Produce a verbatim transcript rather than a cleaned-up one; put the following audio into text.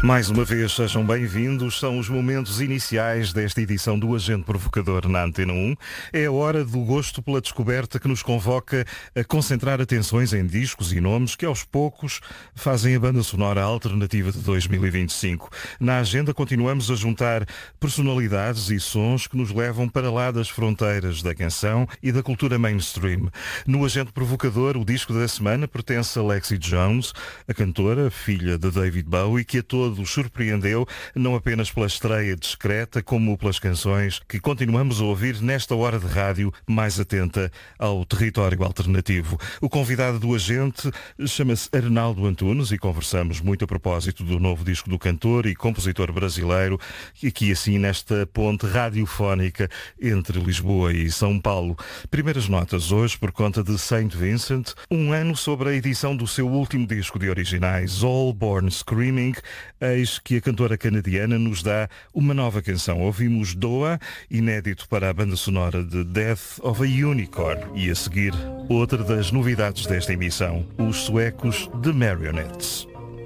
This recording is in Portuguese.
Mais uma vez, sejam bem-vindos. São os momentos iniciais desta edição do Agente Provocador na Antena um. É a hora do gosto pela descoberta que nos convoca a concentrar atenções em discos e nomes que, aos poucos, fazem a banda sonora alternativa de dois mil e vinte e cinco. Na agenda, continuamos a juntar personalidades e sons que nos levam para lá das fronteiras da canção e da cultura mainstream. No Agente Provocador, o disco da semana pertence a Lexi Jones, a cantora, filha de David Bowie, que a todos surpreendeu, não apenas pela estreia discreta, como pelas canções que continuamos a ouvir nesta hora de rádio mais atenta ao território alternativo. O convidado do Agente chama-se Arnaldo Antunes e conversamos muito a propósito do novo disco do cantor e compositor brasileiro, aqui assim nesta ponte radiofónica entre Lisboa e São Paulo. Primeiras notas hoje por conta de Saint Vincent, um ano sobre a edição do seu último disco de originais, All Born Screaming. Eis que a cantora canadiana nos dá uma nova canção. Ouvimos Doa, inédito para a banda sonora de Death of a Unicorn. E a seguir, outra das novidades desta emissão, os suecos The Marionettes.